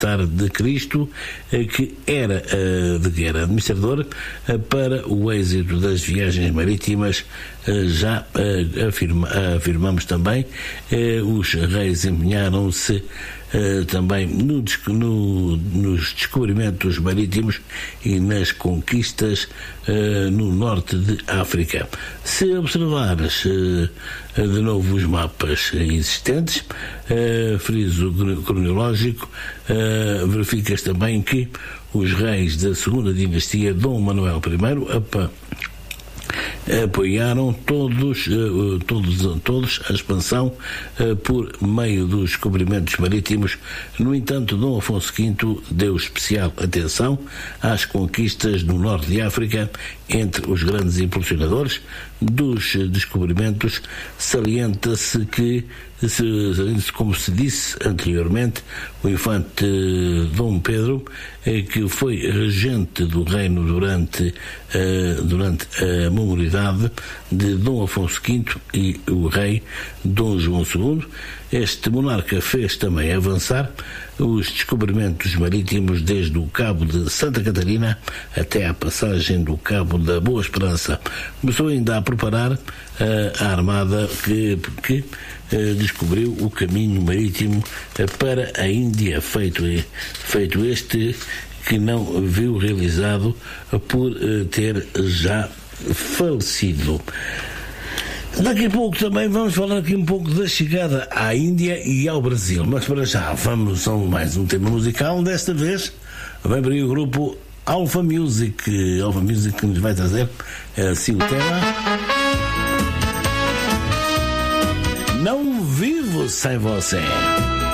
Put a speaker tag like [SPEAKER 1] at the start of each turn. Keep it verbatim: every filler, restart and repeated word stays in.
[SPEAKER 1] militar de Cristo, que era, de que era administrador, para o êxito das viagens marítimas. Já afirma, afirmamos também, os reis empenharam-se também no, no, nos descobrimentos marítimos e nas conquistas no norte de África. Se observares de novo os mapas existentes, friso cronológico, verificas também que os reis da segunda dinastia, Dom Manuel primeiro, apoiaram todos, todos, todos a expansão por meio dos descobrimentos marítimos. No entanto, Dom Afonso quinto deu especial atenção às conquistas no norte de África. Entre os grandes impulsionadores dos descobrimentos, salienta-se que, como se disse anteriormente, o infante Dom Pedro, que foi regente do reino durante, durante a maioridade de Dom Afonso quinto e o rei Dom João segundo. Este monarca fez também avançar os descobrimentos marítimos desde o Cabo de Santa Catarina até à passagem do Cabo da Boa Esperança. Começou ainda a preparar uh, a armada que, que uh, descobriu o caminho marítimo uh, para a Índia, feito, feito este que não viu realizado uh, por uh, ter já falecido. Daqui a pouco também vamos falar aqui um pouco da chegada à Índia e ao Brasil, mas para já vamos a mais um tema musical. Desta vez vem para aí o grupo Alpha Music, Alpha Music que nos vai trazer assim o tema Não Vivo Sem Você.